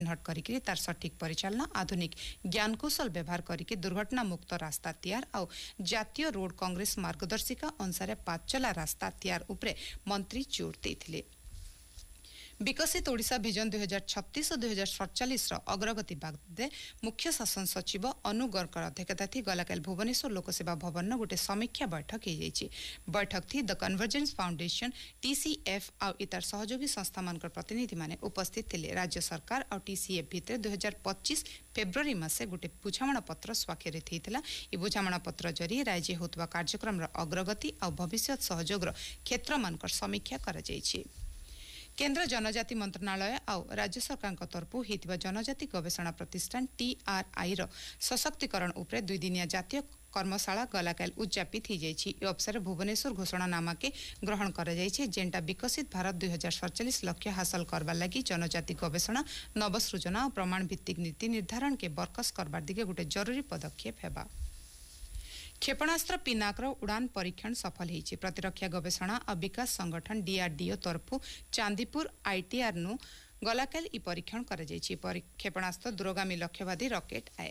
चिन्हट करिकरी तार सठिक परिचालना आधुनिक ज्ञान कौशल व्यवहार करिके दुर्घटना मुक्त रास्ता तैयार और जातीय रोड कांग्रेस मार्गदर्शिका अनुसार पाँचला रास्ता तैयार उपरे मंत्री जोर देथिले। विकसित ओडिशा विजन 2036 और 2047 अग्रगति बाबदे मुख्य शासन सचिव अनु गर्कर अध्यक्षता थी गलाकाल भुवनेश्वर लोकसेवा भवन गोटे समीक्षा बैठक हो बैठक थी द कन्वर्जेंस फाउंडेशन TCF और इतार सहयोगी संस्था मान प्रतिनिधि माने उपस्थित थे। राज्य सरकार और TCF भितर 2025 फेब्रुआरी मासे गोटे बुझामणा पत्र स्वाक्षरित होता। ये बुझामणा पत्र जरिए राज्य होता कार्यक्रम अग्रगति और भविष्य सहयोग क्षेत्र मान समीक्षा करा जायछि। केंद्र जनजाति मंत्रणालय और राज्य सरकार तरफ होता जनजाति गवेषणा प्रतिष्ठान TRI सशक्तिकरण उपरे 2 दिनिया जातीय कर्मशाला गलाकाल उद्यापित हो जाइछि। अवसर भुवनेश्वर घोषणानामा के ग्रहण करा जाइछि जेंटा विकसित भारत 2047 लक्ष्य हासिल करबा लगी जनजाति गवेषणा नवसृजना और प्रमाण भित्तिक नीति निर्धारण के बरकस करबार दिगे गोटे जरूरी पदक्षेप हेबा। क्षेपणास्त्र पिनाकर उड़ान परीक्षण सफल होइछि। प्रतिरक्षा गवेषणा और विकास संगठन DRDO तरफ चांदीपुर ITR नु गलाकाल ई परीक्षण करा जाइछि। क्षेपणास्त्र दूरगामी लक्ष्यवादी रॉकेट आए।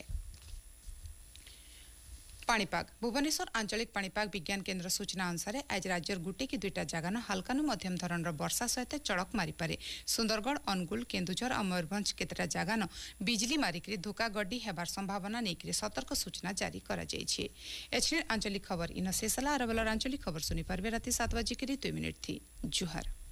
पाणीपाग भुवनेश्वर आंचलिक पाणीपाग विज्ञान केन्द्र सूचना अनुसार आज राज्यर गुटे कि 2टा जगह हल्का मध्यम धरणर वर्षा सहित चड़क मारिपारे। सुंदरगढ़ अनुगुल केन्दुझर और मयूरभंज केतटा जगह बिजली मारिक धोका गड्डी हेबार संभावना नहीं सतर्क सूचना जारी करा जाइछि। एचडी आंचलिक खबर इन शेषला। अरबलर आंचलिक खबर सुनी पारबे राति 7 बजे 2 मिनिट थी। जुहार।